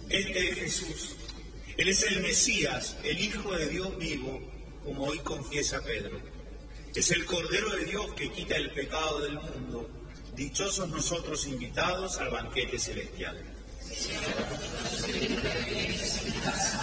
Este es Jesús. Él es el Mesías, el Hijo de Dios vivo, como hoy confiesa Pedro. Es el Cordero de Dios que quita el pecado del mundo. Dichosos nosotros invitados al banquete celestial.